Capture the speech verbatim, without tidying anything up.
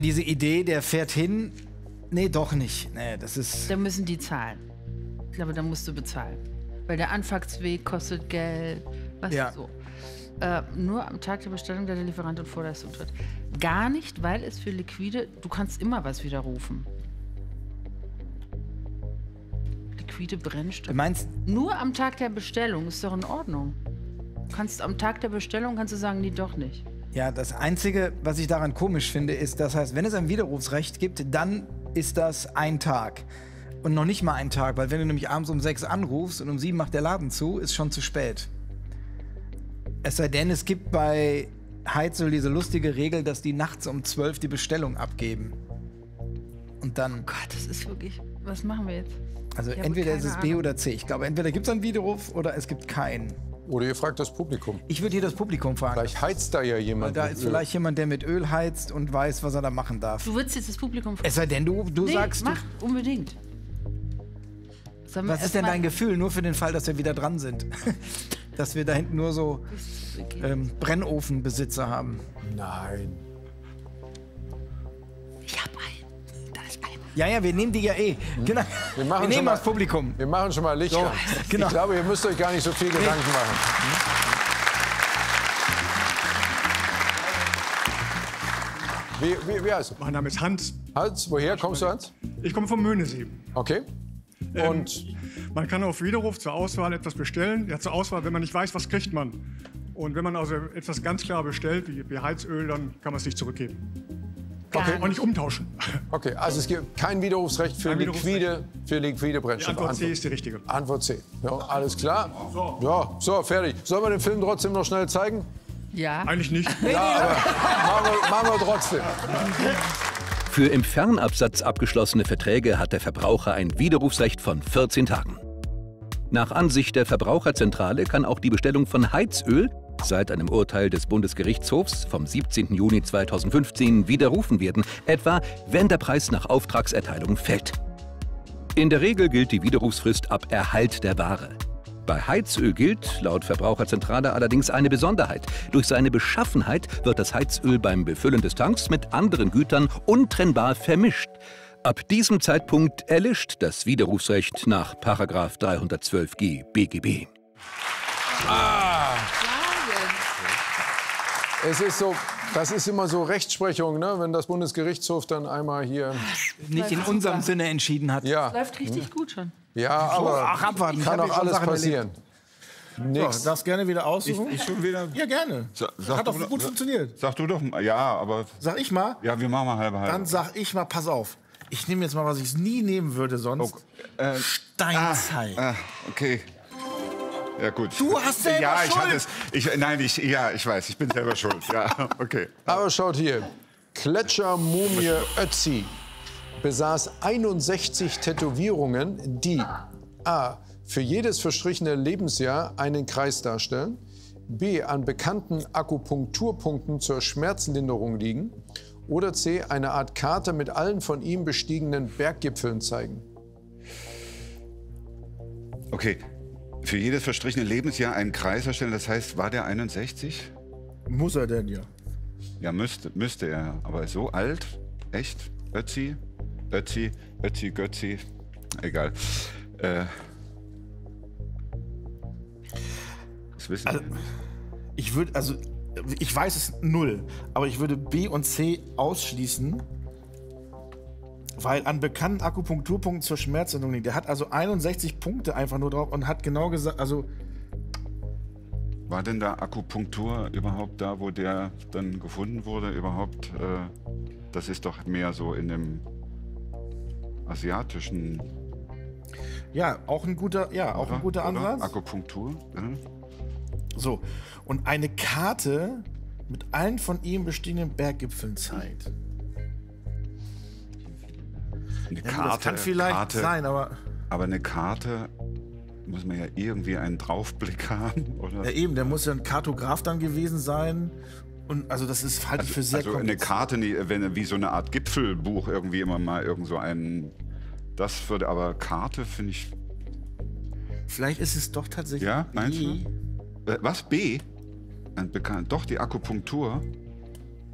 Diese Idee, der fährt hin, nee, doch nicht. Nee, das ist... Da müssen die zahlen. Ich glaube, da musst du bezahlen. Weil der Anfahrtsweg kostet Geld, was Ja. so. Äh, nur am Tag der Bestellung, der der Lieferant in Vorleistung tritt. Gar nicht, weil es für Liquide, du kannst immer was widerrufen. Liquide Brennstoff. Du meinst, Nur am Tag der Bestellung ist doch in Ordnung. Du kannst am Tag der Bestellung kannst du sagen, nee, doch nicht. ja, das Einzige, was ich daran komisch finde, ist, das heißt, wenn es ein Widerrufsrecht gibt, dann ist das ein Tag. Und noch nicht mal ein Tag, weil wenn du nämlich abends um sechs anrufst und um sieben macht der Laden zu, ist schon zu spät. Es sei denn, es gibt bei Heizöl diese lustige Regel, dass die nachts um zwölf die Bestellung abgeben. Und dann, Gott, das ist wirklich, was machen wir jetzt? also Ich habe entweder ist keine es B Ahnung. oder C. Ich glaube, entweder gibt es einen Widerruf oder es gibt keinen. Oder ihr fragt das Publikum. Ich würde hier das Publikum fragen. Vielleicht heizt da ja Weil jemand. da mit ist Öl. vielleicht jemand, der mit Öl heizt und weiß, was er da machen darf. Du würdest jetzt das Publikum fragen. Es sei denn, du, du Nee, sagst, mach unbedingt. Sollen wir was ist denn erst dein mal- Gefühl, nur für den Fall, dass wir wieder dran sind? Dass wir da hinten nur so ähm, Brennofenbesitzer haben. Nein. Ich hab einen. Da ist einer. Ja, ja, wir nehmen die ja eh. Genau. Wir, machen Wir schon nehmen mal, das Publikum. Wir machen schon mal Licht an. genau. Ich glaube, ihr müsst euch gar nicht so viel Gedanken machen. Wie, wie, wie heißt du? Mein Name ist Hans. Hans, woher kommst du, Hans? Ich komme vom Möhnesee. Okay. Und Man kann auf Widerruf zur Auswahl etwas bestellen. Ja, zur Auswahl, wenn man nicht weiß, was kriegt man. Und wenn man also etwas ganz klar bestellt, wie, wie Heizöl, dann kann man es nicht zurückgeben. Gar Und nicht umtauschen. okay, also es gibt kein Widerrufsrecht für Kein liquide, für liquide Die Brennstoffe. Antwort C ist die richtige. Antwort C. Ja, alles klar? Ja, so, fertig. Sollen wir den Film trotzdem noch schnell zeigen? Ja. Eigentlich nicht. Ja, aber machen wir, machen wir trotzdem. Für im Fernabsatz abgeschlossene Verträge hat der Verbraucher ein Widerrufsrecht von vierzehn Tagen. Nach Ansicht der Verbraucherzentrale kann auch die Bestellung von Heizöl seit einem Urteil des Bundesgerichtshofs vom siebzehnten Juni zweitausendfünfzehn widerrufen werden, etwa wenn der Preis nach Auftragserteilung fällt. In der Regel gilt die Widerrufsfrist ab Erhalt der Ware. Bei Heizöl gilt laut Verbraucherzentrale allerdings eine Besonderheit. Durch seine Beschaffenheit wird das Heizöl beim Befüllen des Tanks mit anderen Gütern untrennbar vermischt. Ab diesem Zeitpunkt erlischt das Widerrufsrecht nach Paragraph dreihundertzwölf G B G B. Es ist so, das ist immer so Rechtsprechung, ne? Wenn das Bundesgerichtshof dann einmal hier... Nicht in unserem Sinne entschieden hat. Ja, Läuft richtig gut schon. ja aber Ach, abwarten. Ich kann hab auch hier schon alles Sachen passieren. So, Nix. darfst gerne wieder aussuchen? Ich schon wieder. Ja, gerne. Sa- sag Hat doch du- gut funktioniert. Sag du doch. Ja, aber. Sag ich mal, Ja, wir machen mal halbe halbe. dann sag ich mal, pass auf. Ich nehme jetzt mal, was ich nie nehmen würde sonst. äh, Steinzeit. Ah, okay. Ja, gut. Du hast selber Ja, ich Schuld. hatte es. Ich, nein, ich, ja, ich weiß, ich bin selber schuld. Ja, okay. Aber schaut hier. Gletschermumie Ötzi besaß einundsechzig Tätowierungen, die a. für jedes verstrichene Lebensjahr einen Kreis darstellen, b. an bekannten Akupunkturpunkten zur Schmerzlinderung liegen oder c. eine Art Karte mit allen von ihm bestiegenen Berggipfeln zeigen. Okay. Für jedes verstrichene Lebensjahr einen Kreis erstellen, das heißt, war der einundsechzig? Muss er denn ja? Ja, müsste, müsste er. Aber so alt? Echt? Ötzi? Ötzi? Ötzi, Götzi? Egal. Äh. Das wissen Also, wir. ich würde, also, ich weiß es null, aber ich würde B und C ausschließen, weil an bekannten Akupunkturpunkten zur Schmerzlinderung liegt. Der hat also einundsechzig Punkte einfach nur drauf und hat genau gesagt, also War denn da Akupunktur überhaupt da, wo der dann gefunden wurde? Überhaupt, äh, das ist doch mehr so in dem asiatischen. ja, auch ein guter, ja, auch oder? ein guter Oder? Ansatz. Akupunktur? Ja. So, und eine Karte mit allen von ihm bestehenden Berggipfeln zeigt. Eine Ja, gut, Karte, das kann vielleicht Karte, sein, aber aber eine Karte muss man ja irgendwie einen Draufblick haben, oder? ja, eben, der muss ja ein Kartograf dann gewesen sein. Und also das ist halt für sehr Also eine kompliziert. Karte, nie- wenn wie so eine Art Gipfelbuch irgendwie immer mal irgend so ein. Das würde aber Karte finde ich. Vielleicht ist es doch tatsächlich Ja, meinst B. du? Äh, was B? Ein bekannt. Doch die Akupunktur.